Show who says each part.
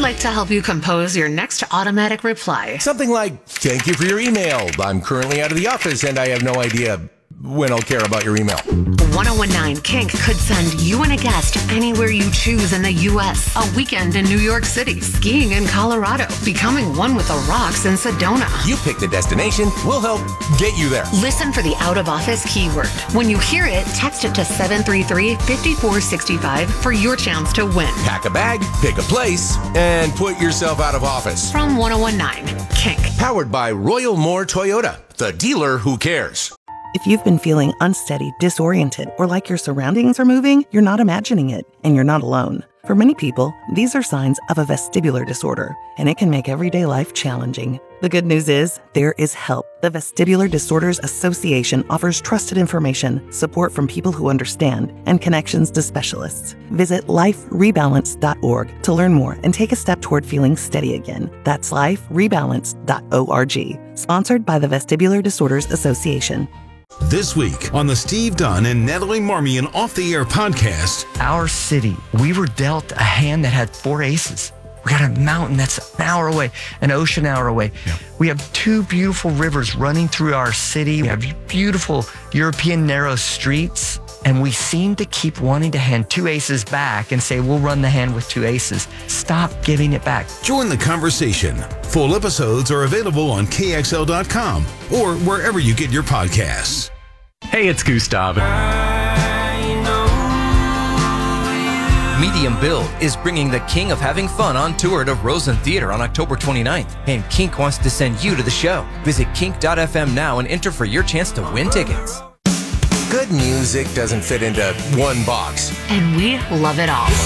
Speaker 1: like to help you compose your next automatic reply.
Speaker 2: Something like, thank you for your email. I'm currently out of the office and I have no idea when I'll care about your email.
Speaker 1: 1019 Kink could send you and a guest anywhere you choose in the U.S. A weekend in New York City, skiing in Colorado, becoming one with the rocks in Sedona.
Speaker 2: You pick the destination, we'll help get you there.
Speaker 1: Listen for the out-of-office keyword. When you hear it, text it to 733-5465 for your chance to win.
Speaker 2: Pack a bag, pick a place, and put yourself out of office.
Speaker 1: From 1019 Kink.
Speaker 2: Powered by Royal Moore Toyota, the dealer who cares.
Speaker 3: If you've been feeling unsteady, disoriented, or like your surroundings are moving, you're not imagining it, and you're not alone. For many people, these are signs of a vestibular disorder, and it can make everyday life challenging. The good news is, there is help. The Vestibular Disorders Association offers trusted information, support from people who understand, and connections to specialists. Visit liferebalance.org to learn more and take a step toward feeling steady again. That's liferebalance.org. Sponsored by the Vestibular Disorders Association.
Speaker 4: This week on the Steve Dunn and Natalie Marmion Off the Air podcast.
Speaker 5: Our city, we were dealt a hand that had 4 aces. We got a mountain that's an hour away, an ocean hour away. Yep. We have 2 beautiful rivers running through our city. We have beautiful European narrow streets. And we seem to keep wanting to hand 2 aces back and say, we'll run the hand with 2 aces. Stop giving it back.
Speaker 4: Join the conversation. Full episodes are available on KXL.com or wherever you get your podcasts.
Speaker 6: Hey, it's Gustav.
Speaker 7: Medium Build is bringing the king of having fun on tour to Rosen Theater on October 29th, and Kink wants to send you to the show. Visit kink.fm now and enter for your chance to win tickets.
Speaker 2: Good music doesn't fit into one box.
Speaker 1: And we love it all.